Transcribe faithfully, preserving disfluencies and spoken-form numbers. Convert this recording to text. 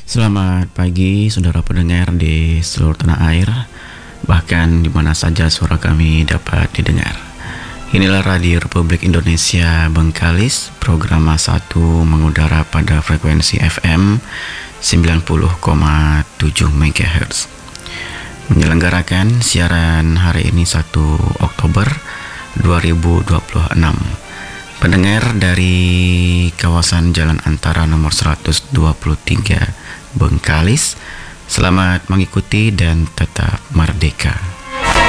Selamat pagi saudara pendengar di seluruh tanah air, bahkan di mana saja suara kami dapat didengar. Inilah Radio Republik Indonesia Bengkalis, program satu mengudara pada frekuensi F M sembilan puluh koma tujuh megahertz. Menyelenggarakan siaran hari ini satu Oktober dua ribu dua puluh enam. Pendengar dari kawasan Jalan Antara nomor seratus dua puluh tiga Bengkalis, selamat mengikuti dan tetap merdeka.